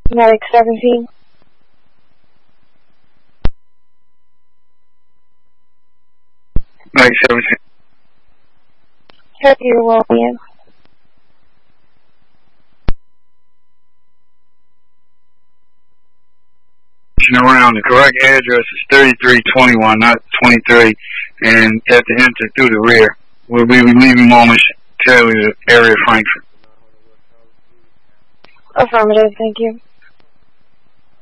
Medic 17. Medic 17. Hope you're well, Ian. Around the correct address is 3321, not 23, and you have to enter through the rear. We'll be leaving momentarily the area of Frankfurt. Affirmative, thank you.